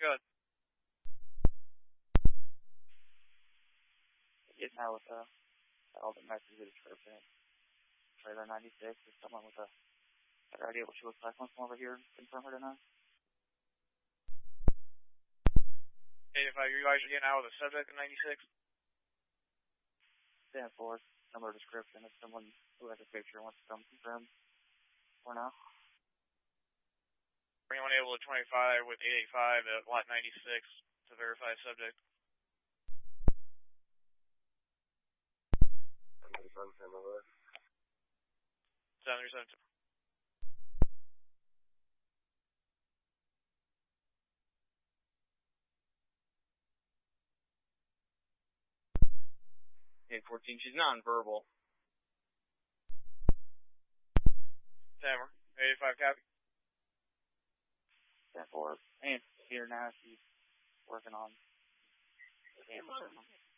Good. Getting out with all the messages of the description. Trailer 96 is someone with a better idea what she looks like. Once over here, confirm her tonight. 85, you guys are getting out with a subject in 96? Stand for similar description of someone who has a picture and wants to come confirm or not. Bring anyone able to 25 with 885 at lot 96 to verify subject. 737. 814, she's non-verbal. Hammer, 85 copy. Stand for and here now she's working on the camera.